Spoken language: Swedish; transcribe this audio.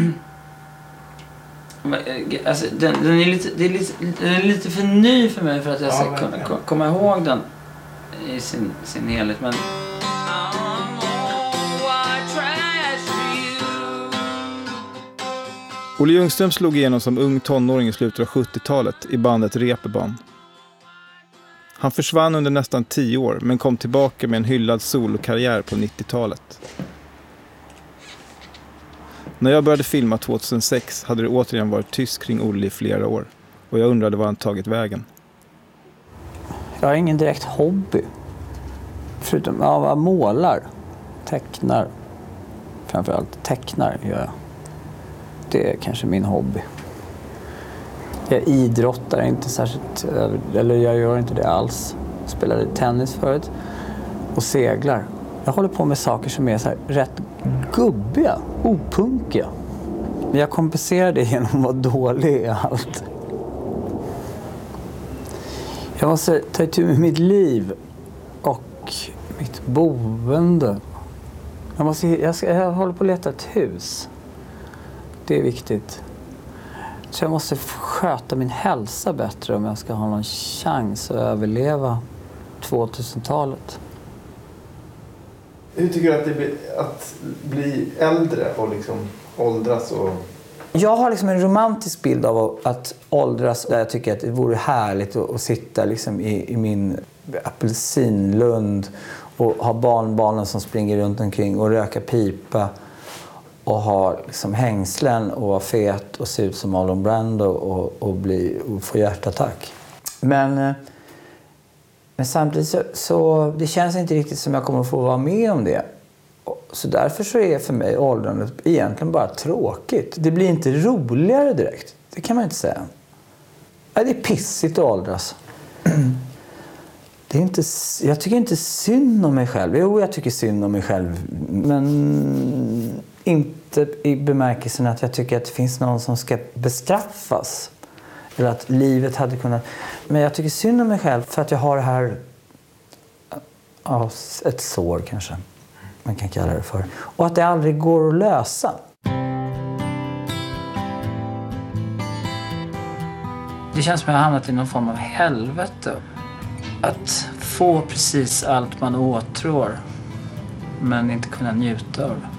Alltså, den är lite för ny för mig för att jag ska kunna komma ihåg den i sin helhet. Men Olle Ljungström slog igenom som ung tonåring i slutet av 70-talet i bandet Reeperbahn. Han försvann under nästan 10 år men kom tillbaka med en hyllad solokarriär på 90-talet. När jag började filma 2006 hade det återigen varit tyst kring Olle i flera år. Och jag undrade var han tagit vägen. Jag har ingen direkt hobby. Förutom jag målar, tecknar. Framförallt tecknar gör jag. Det är kanske min hobby. Jag idrottar inte särskilt, eller jag gör inte det alls. Jag spelade tennis förut och seglar. Jag håller på med saker som är så här rätt gubbiga, opunkiga. Men jag kompenserar det genom att vara dålig i allt. Jag måste ta itu med mitt liv och mitt boende. Jag håller på att leta ett hus. Det är viktigt. Så jag måste sköta min hälsa bättre om jag ska ha någon chans att överleva 2000-talet. Hur tycker du att det blir att bli äldre och liksom åldras? Jag har liksom en romantisk bild av att åldras där jag tycker att det vore härligt att sitta liksom i min apelsinlund och ha barnbarnen som springer runt omkring och röka pipa och ha liksom hängslen och vara fet och se ut som Marlon Brando och få hjärtattack. Men samtidigt så det känns inte riktigt som jag kommer att få vara med om det. Så därför så är för mig åldrandet egentligen bara tråkigt. Det blir inte roligare direkt. Det kan man inte säga. Det är pissigt att åldras. Jag tycker inte synd om mig själv. Jo, jag tycker synd om mig själv. Men inte i bemärkelsen att jag tycker att det finns någon som ska bestraffas. Eller att livet hade kunnat... Men jag tycker synd om mig själv för att jag har det här... Ja, ett sår kanske. Man kan kalla det för. Och att det aldrig går att lösa. det känns som att jag har hamnat i någon form av helvete. Att få precis allt man åtrår men inte kunna njuta av.